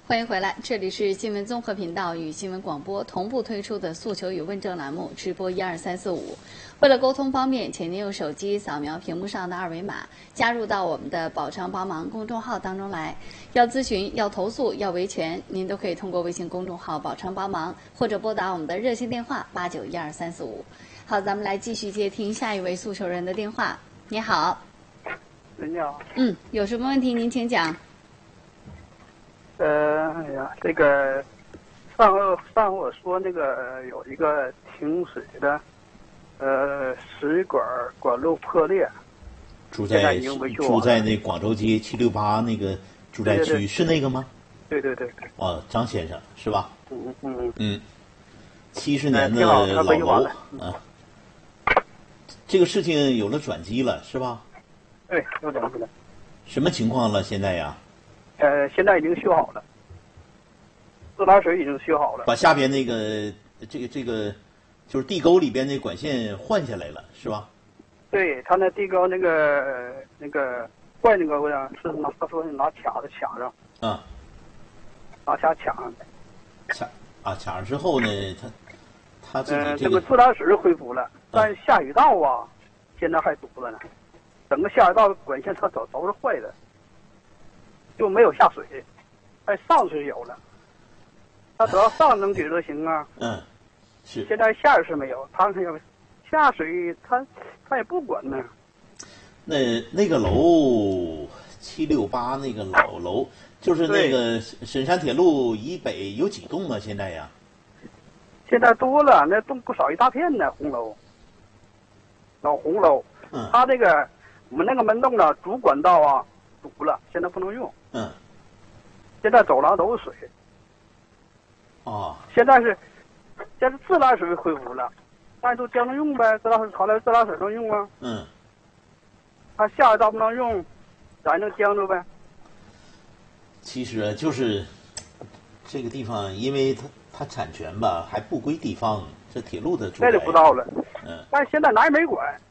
欢迎回来，这里是新闻综合频道与新闻广播同步推出的诉求与问政栏目，直播12345。为了沟通方便，请您用手机扫描屏幕上的二维码，加入到我们的宝昌帮忙公众号当中来。要咨询、要投诉、要维权，您都可以通过微信公众号宝昌帮忙，或者拨打我们的热线电话891235。好，咱们来继续接听下一位诉求人的电话。你好。 你好。 有什么问题您请讲。 这个上回我说那个有一个停水的，水管路破裂， 住在那广州街768那个住宅区，是那个吗？ 对。 哦，张先生是吧？70年的老楼啊，这个事情有了转机了是吧？ 对，有转机了。 什么情况了现在呀？ 现在已经修好了，自来水已经修好了。 把下边那个这个就是地沟里边那管线换下来了，是吧？ 对，他那地沟那个坏那个是他说是拿卡子卡上。 啊。 拿卡卡上。 卡上之后呢，他自己这个自来水恢复了，但下水道啊，现在还堵着呢，整个下水道管线它都是坏的。就没有下水，上水有了，他只要上能解就行啊。 是。 现在下水是没有，他那个下水他也不管呢。 那个楼768那个老楼，就是那个沈山铁路以北有几栋啊？现在呀？ 现在多了，那栋不少一大片呢，红楼，老红楼。他这个我们那个门洞的主管道啊堵了，现在不能用。现在走廊都是水。现在是自来水恢复了，但是都将能用呗，自来水能用啊。他下水道不能用，咱就将就呗。 其实就是这个地方，因为它产权吧还不归地方，这铁路的住宅。 这就不知道了。但是现在哪也没管。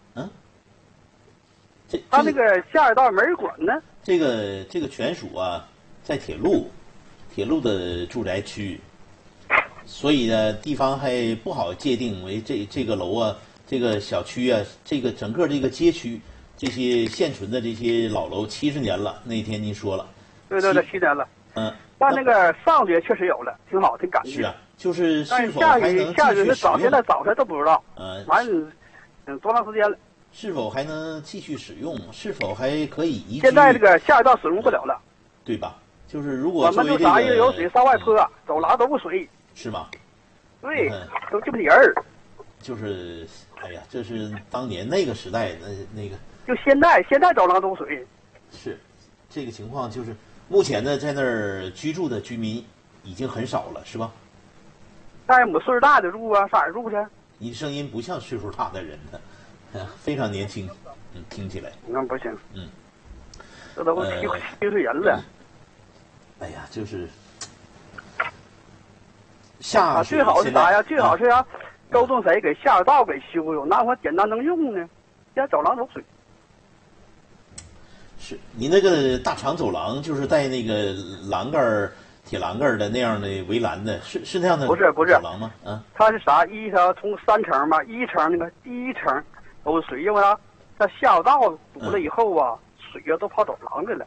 他那个下水道没人管呢。 这个权属啊，在铁路的住宅区，所以呢，地方还不好界定为这个楼啊，这个小区啊，这个整个这个街区，这些现存的这些老楼70年了。那天您说了， 对，7年了。但那个上去确实有了，挺好，挺干净。 是啊，就是是否还能继续下雨使用？ 现在早晨都不知道。完多长时间了？ 是否还能继续使用？是否还可以移居？ 现在这个下水道使用不了了， 对吧？就是如果我们就啥也有水上外泼，走廊都是水， 是吗？ 对，都就不人儿。 就是，哎呀，这是当年那个时代那个。 就现在走廊都是水。 是，这个情况就是目前呢，在那儿居住的居民已经很少了，是吧？ 但是我们岁数大的住啊，上哪儿住去？ 你声音不像岁数大的人呢。非常年轻，听起来。 那不行。这都70岁人了。 哎呀，就是下水最好是啥呀？最好是呀，沟通谁给下水道给修修，那我简单能用呢。现在走廊都水。 是你那个大长走廊，就是带那个铁栏杆的那样的围栏的，是那样的？ 不是走廊吗？ 它是啥？它从3层嘛，一层那个第1层。都是水，因为它下水道堵了以后啊，水都跑走廊去了。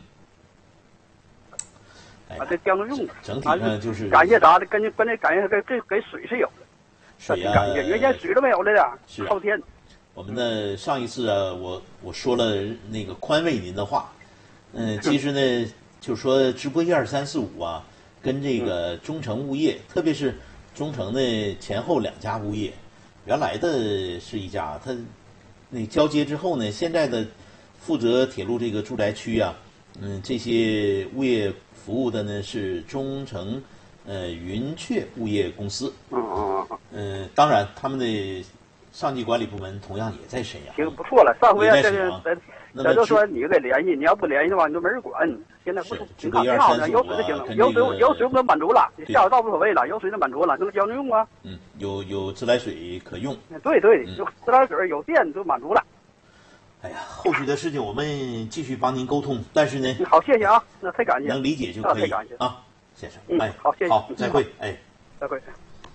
这将就用。 整体上就是感谢啥的，关键感谢给水是有的。 水啊， 感谢原先水都没有了的， 是靠天。 我们的上一次啊，我说了那个宽慰您的话，其实呢，就说直播12345啊，跟这个中诚物业，特别是中诚的前后2家物业。原来的是一家，他那交接之后呢，现在的负责铁路这个住宅区啊，这些物业服务的呢是中诚云雀物业公司。当然他们的上级管理部门同样也在沈阳。 行，不错了，上回咱就说你得联系，你要不联系的话，你就没人管。现在不挺好的，有水就行了，有水我们满足了，下水道无所谓了，有水就满足了，就能将就用啊。 有自来水可用。 对，有自来水有电就满足了。 哎呀，后续的事情我们继续帮您沟通，但是呢， 好，谢谢啊，那太感谢， 能理解就可以太感谢啊。 先生。 好，谢谢。 好，再会。 再会。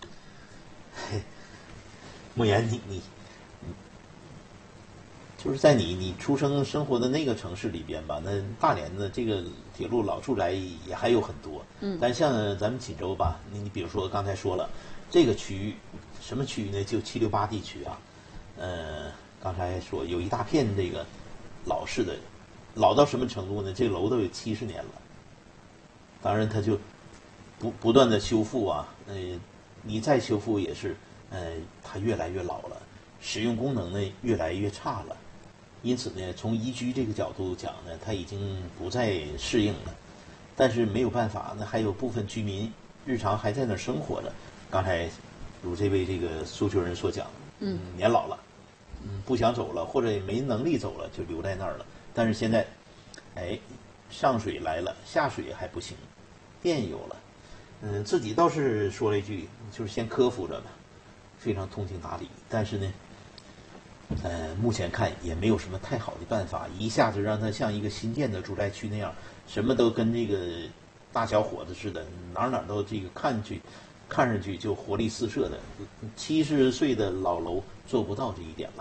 莫言，你就是在你出生生活的那个城市里边吧，那大连的这个铁路老住宅也还有很多。但像咱们锦州吧，你比如说刚才说了，这个区域什么区域呢？就768地区啊。刚才说有一大片这个老式的，老到什么程度呢？这楼都有70年了。当然，它就不断的修复啊，你再修复也是，它越来越老了，使用功能呢越来越差了。因此呢，从宜居这个角度讲呢，它已经不再适应了。但是没有办法，那还有部分居民日常还在那儿生活着。刚才如这位这个诉求人所讲，年老了，不想走了，或者也没能力走了，就留在那儿了。但是现在，上水来了，下水还不行，电有了，自己倒是说了一句，就是先克服着吧，非常通情达理。但是呢，目前看也没有什么太好的办法，一下子让它像一个新建的住宅区那样，什么都跟这个大小伙子似的，哪都这个看上去就活力四射的。70岁的老楼做不到这一点了。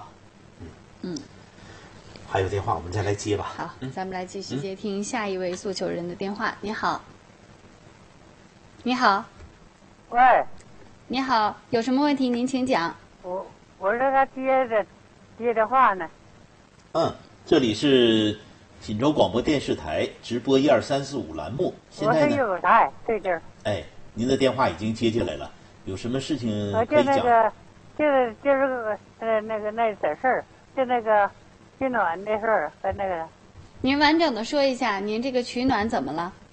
还有电话，我们再来接吧。 好，咱们来继续接听下一位诉求人的电话。你好，你好， 喂， 你好，有什么问题您请讲。 我这个接的话呢。 这里是锦州广播电视台直播12345栏目。现在呢， 我是有台对这儿。 您的电话已经接进来了，有什么事情可以讲？ 就是那点事儿，就那个取暖的事儿和那个。 您完整的说一下，您这个取暖怎么了？